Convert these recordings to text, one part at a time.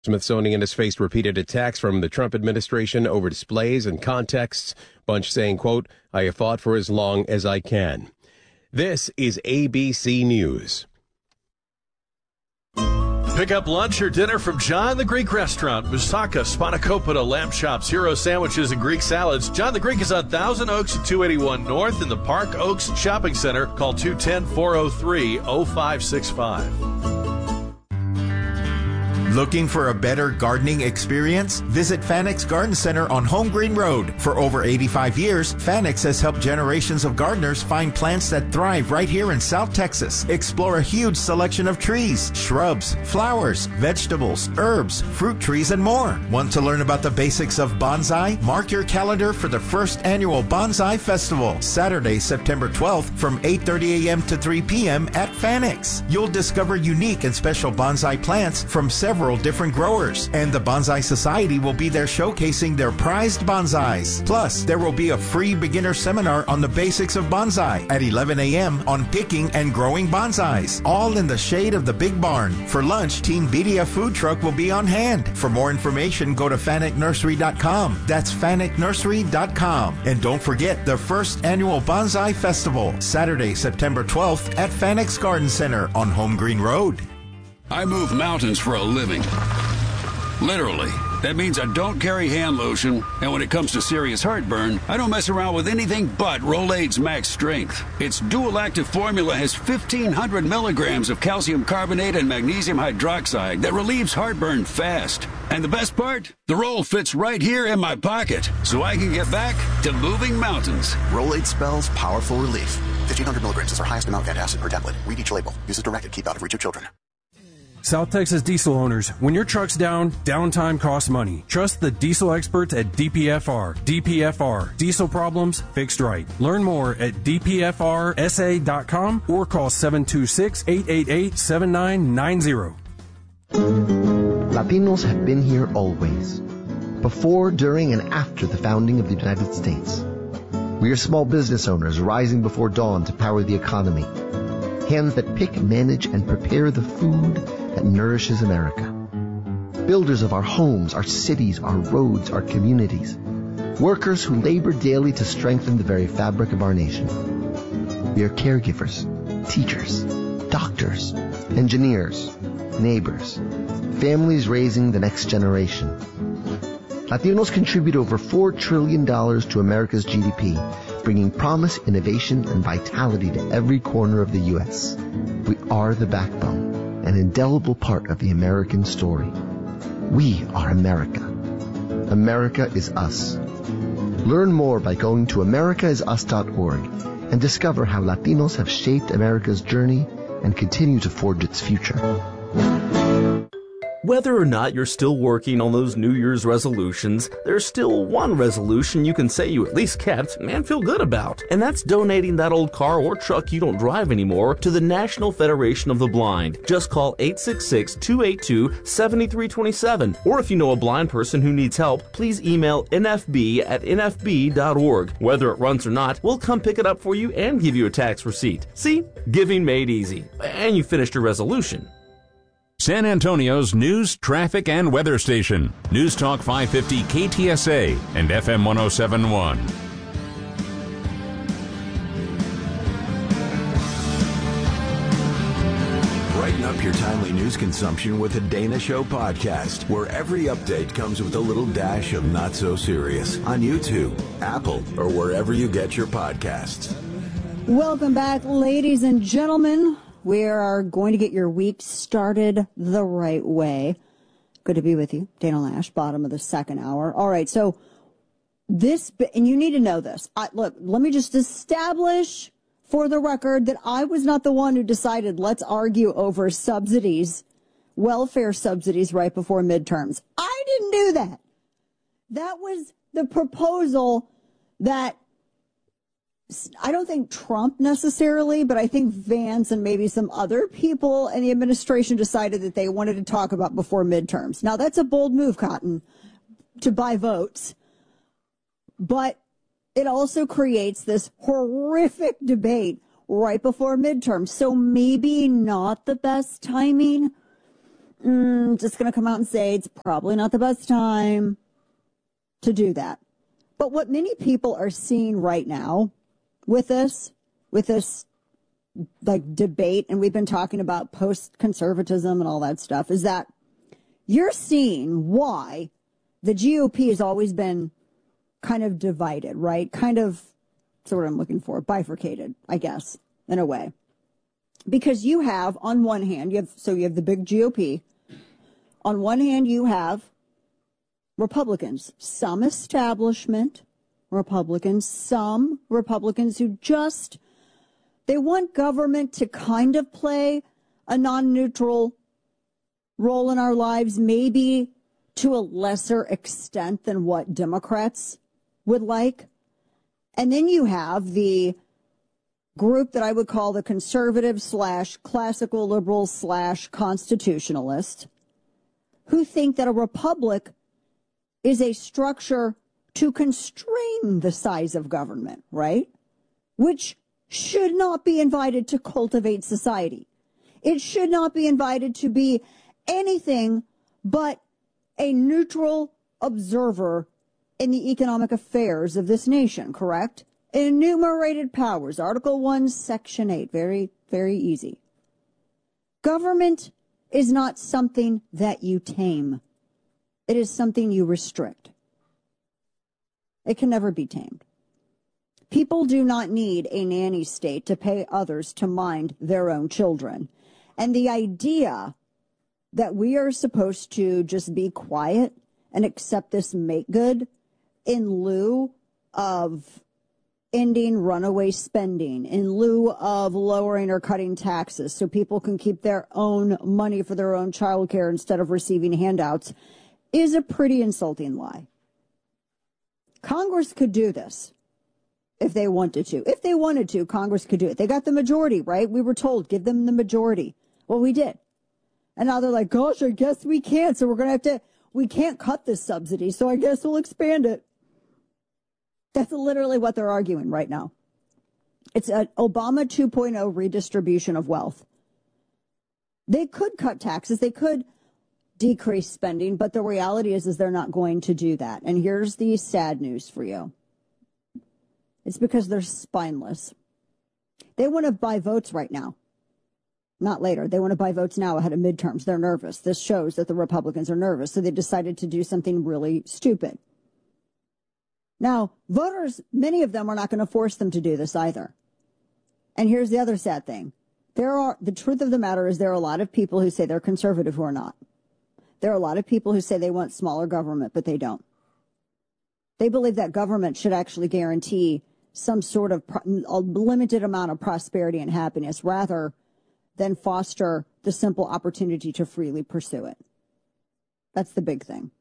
Smithsonian has faced repeated attacks from the Trump administration over displays and contexts. Bunch saying, quote, "I have fought for as long as I can." This is ABC News. Pick up lunch or dinner from John the Greek Restaurant. Moussaka, spanakopita, lamb chops, hero sandwiches, and Greek salads. John the Greek is on Thousand Oaks at 281 North in the Park Oaks Shopping Center. Call 210-403-0565. Looking for a better gardening experience? Visit Fanex Garden Center on Home Green Road. For over 85 years, Fanex has helped generations of gardeners find plants that thrive right here in South Texas. Explore a huge selection of trees, shrubs, flowers, vegetables, herbs, fruit trees, and more. Want to learn about the basics of bonsai? Mark your calendar for the first annual Bonsai Festival, Saturday, September 12th from 8:30 a.m. to 3 p.m. at Fanex. You'll discover unique and special bonsai plants from several different growers, and the Bonsai Society will be there showcasing their prized bonsais. Plus, there will be a free beginner seminar on the basics of bonsai at 11 a.m. on picking and growing bonsais, all in the shade of the Big Barn. For lunch, Team BDF food truck will be on hand. For more information, go to FanekNursery.com. That's FanekNursery.com. And don't forget the first annual Bonsai Festival, Saturday, September 12th at Fanex Garden Center on Home Green Road. I move mountains for a living. Literally. That means I don't carry hand lotion, and when it comes to serious heartburn, I don't mess around with anything but Rolaids Max Strength. Its dual-active formula has 1,500 milligrams of calcium carbonate and magnesium hydroxide that relieves heartburn fast. And the best part? The roll fits right here in my pocket, so I can get back to moving mountains. Rolaids spells powerful relief. 1,500 milligrams is our highest amount of antacid per tablet. Read each label. Use as directed. Keep out of reach of children. South Texas diesel owners, when your truck's down, downtime costs money. Trust the diesel experts at DPFR. DPFR. Diesel problems fixed right. Learn more at dpfrsa.com or call 726-888-7990. Latinos have been here always. Before, during, and after the founding of the United States. We are small business owners rising before dawn to power the economy. Hands that pick, manage, and prepare the food that nourishes America. Builders of our homes, our cities, our roads, our communities. Workers who labor daily to strengthen the very fabric of our nation. We are caregivers, teachers, doctors, engineers, neighbors, families raising the next generation. Latinos contribute over $4 trillion to America's GDP, bringing promise, innovation, and vitality to every corner of the U.S. We are the backbone, an indelible part of the American story. We are America. America is us. Learn more by going to americaisus.org and discover how Latinos have shaped America's journey and continue to forge its future. Whether or not you're still working on those New Year's resolutions, there's still one resolution you can say you at least kept and feel good about. And that's donating that old car or truck you don't drive anymore to the National Federation of the Blind. Just call 866-282-7327. Or if you know a blind person who needs help, please email nfb@nfb.org. Whether it runs or not, we'll come pick it up for you and give you a tax receipt. See? Giving made easy. And you finished your resolution. San Antonio's news, traffic, and weather station. News Talk 550 KTSA and FM 107.1. Brighten up your timely news consumption with the Dana Show podcast, where every update comes with a little dash of not so serious on YouTube, Apple, or wherever you get your podcasts. Welcome back, ladies and gentlemen. We are going to get your week started the right way. Good to be with you. Dana Lash, bottom of the second hour. All right, so this, and you need to know this. Look, let me just establish for the record that I was not the one who decided let's argue over subsidies, welfare subsidies right before midterms. I didn't do that. That was the proposal that I don't think Trump necessarily, but I think Vance and maybe some other people in the administration decided that they wanted to talk about before midterms. Now, that's a bold move, Cotton, to buy votes. But it also creates this horrific debate right before midterms. So maybe not the best timing. just going to come out and say it's probably not the best time to do that. But what many people are seeing right now with this like debate, and we've been talking about post-conservatism and all that stuff, is that you're seeing why the GOP has always been kind of divided, right? Kind of, that's what I'm looking for, bifurcated, I guess, in a way. Because you have, on one hand, you have the big GOP. On one hand, you have Republicans, some establishment Republicans, some Republicans who just, they want government to kind of play a non-neutral role in our lives, maybe to a lesser extent than what Democrats would like. And then you have the group that I would call the conservative / classical liberal / constitutionalist, who think that a republic is a structure to constrain the size of government, right? Which should not be invited to cultivate society. It should not be invited to be anything but a neutral observer in the economic affairs of this nation, correct? Enumerated powers, Article 1, Section 8, very, very easy. Government is not something that you tame. It is something you restrict. It can never be tamed. People do not need a nanny state to pay others to mind their own children. And the idea that we are supposed to just be quiet and accept this make good in lieu of ending runaway spending, in lieu of lowering or cutting taxes so people can keep their own money for their own child care instead of receiving handouts, is a pretty insulting lie. Congress could do this if they wanted to. If they wanted to, Congress could do it. They got the majority, right? We were told, give them the majority. Well, we did. And now they're like, gosh, I guess we can't. So we're going to have to, we can't cut this subsidy. So I guess we'll expand it. That's literally what they're arguing right now. It's an Obama 2.0 redistribution of wealth. They could cut taxes. They could decrease spending. But the reality is they're not going to do that. And here's the sad news for you. It's because they're spineless. They want to buy votes right now. Not later. They want to buy votes now ahead of midterms. They're nervous. This shows that the Republicans are nervous. So they decided to do something really stupid. Now, voters, many of them are not going to force them to do this either. And here's the other sad thing. The truth of the matter is there are a lot of people who say they're conservative who are not. There are a lot of people who say they want smaller government, but they don't. They believe that government should actually guarantee some sort of a limited amount of prosperity and happiness rather than foster the simple opportunity to freely pursue it. That's the big thing.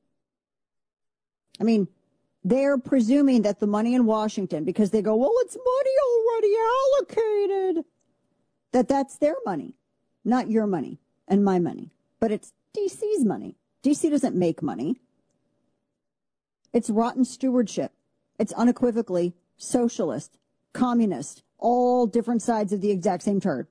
I mean, they're presuming that the money in Washington, because they go, well, it's money already allocated, that's their money, not your money and my money. But it's DC's money. DC doesn't make money. It's rotten stewardship. It's unequivocally socialist, communist, all different sides of the exact same turd.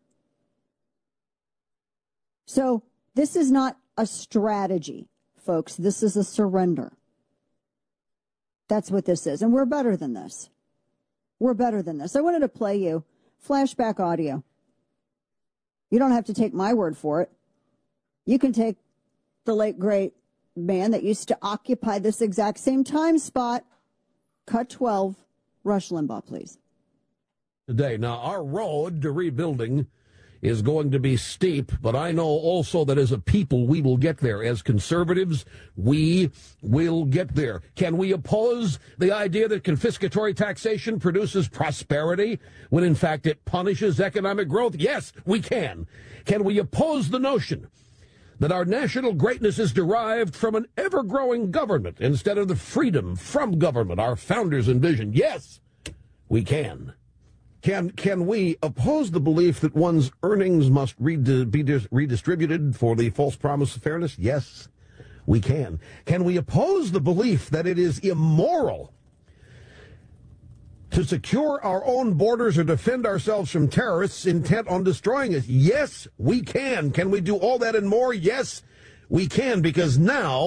So this is not a strategy, folks. This is a surrender. That's what this is. And we're better than this. We're better than this. I wanted to play you flashback audio. You don't have to take my word for it. You can take the late, great man that used to occupy this exact same time spot. Cut 12. Rush Limbaugh, please. Today. Now, our road to rebuilding is going to be steep, but I know also that as a people, we will get there. As conservatives, we will get there. Can we oppose the idea that confiscatory taxation produces prosperity when, in fact, it punishes economic growth? Yes, we can. Can we oppose the notion that our national greatness is derived from an ever-growing government instead of the freedom from government our founders envisioned? Yes, we can. Can we oppose the belief that one's earnings must be redistributed for the false promise of fairness? Yes, we can. Can we oppose the belief that it is immoral to secure our own borders or defend ourselves from terrorists intent on destroying us? Yes, we can. Can we do all that and more? Yes, we can, because now